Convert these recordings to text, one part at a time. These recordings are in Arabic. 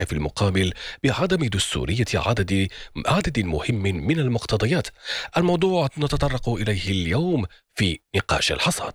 في المقابل بعدم دستورية عدد مهم من المقتضيات. الموضوع نتطرق إليه اليوم في نقاش الحصاد.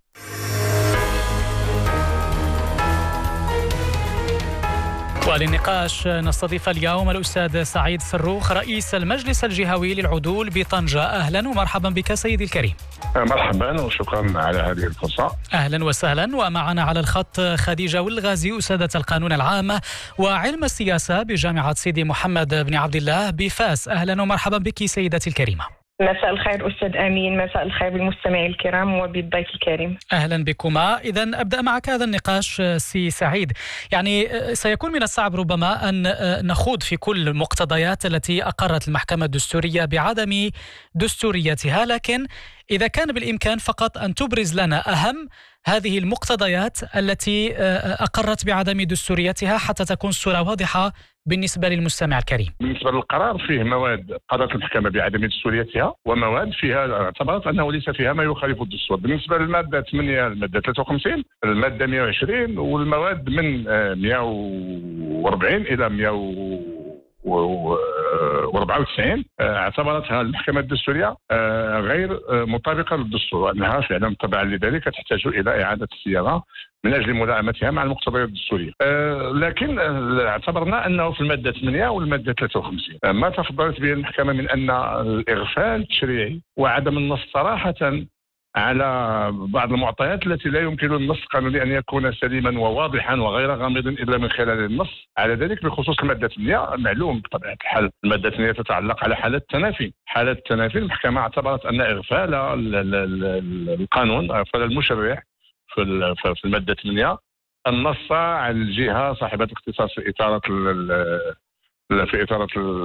وللنقاش نستضيف اليوم الأستاذ سعيد سروخ رئيس المجلس الجهوي للعدول بطنجة. أهلا ومرحبا بك سيدي الكريم. مرحبا وشكرا على هذه الفرصة. أهلا وسهلا. ومعنا على الخط خديجة والغازي أستاذة القانون العام وعلم السياسة بجامعة سيدي محمد بن عبد الله بفاس. أهلا ومرحبا بك سيدتي الكريمة. مساء الخير أستاذ أمين، مساء الخير بالمستمعين الكرام وبالضيف الكريم. أهلا بكما. إذن أبدأ معك هذا النقاش سي سعيد. يعني سيكون من الصعب ربما أن نخوض في كل المقتضيات التي أقرت المحكمة الدستورية بعدم دستوريتها، لكن إذا كان بالإمكان فقط أن تبرز لنا أهم هذه المقتضيات التي أقرت بعدم دستوريتها حتى تكون الصورة واضحة بالنسبة للمستمع الكريم. بالنسبة للقرار فيه مواد قررت المحكمة بعدم دستوريتها ومواد فيها اعتبرت أنه ليس فيها ما يخالف الدستور. بالنسبة للمادة 8 المادة 53 المادة 120 والمواد من 140 إلى 194 اعتبرتها المحكمة الدستورية غير مطابقة للدستور، وأنها فعلا طبعا لذلك تحتاج إلى إعادة الصياغة من أجل ملائمتها مع المقتضيات الدستورية. لكن اعتبرنا أنه في المادة 8 والمادة 53 ما تفضلت به المحكمة من أن الإغفال التشريعي وعدم النص صراحة على بعض المعطيات التي لا يمكن للنص القانوني أن يكون سليما وواضحا وغير غامض إلا من خلال النص. على ذلك بخصوص المادة 8 معلوم بطبيعة الحال المادة 8 تتعلق على حالة التنافي. حالة التنافي المحكمة اعتبرت أن إغفال القانون، إغفال المشرع في المادة 8 النص على الجهة صاحبة الاختصاص في إطارة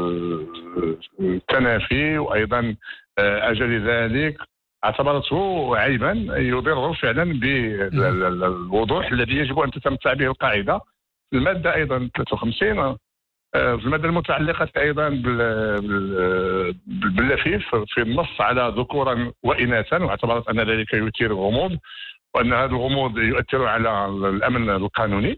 التنافي وأيضا أجل ذلك اعتبرته عيبا يضر فعلا بالوضوح الذي يجب أن تتمتع به القاعدة. في المادة أيضا 53 في المادة المتعلقة أيضا باللفيف في النص على ذكورا وإناثا، واعتبرت أن ذلك يثير الغموض وأن هذا الغموض يؤثر على الأمن القانوني.